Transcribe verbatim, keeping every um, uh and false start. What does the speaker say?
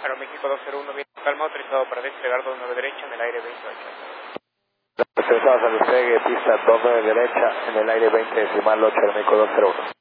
Aeroméxico dos cero uno, bien calma, autorizado para desplegar dos nueve derecha en el aire veintiocho. Autorizado a despegue, pista dos nueve derecha en el aire veinte decimal ocho, Aeroméxico dos cero uno.